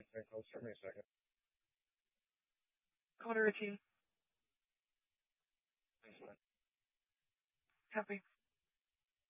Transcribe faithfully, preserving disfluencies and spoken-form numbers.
Okay, hold for me a second. Connor Ritchie. Thanks, man. Copy.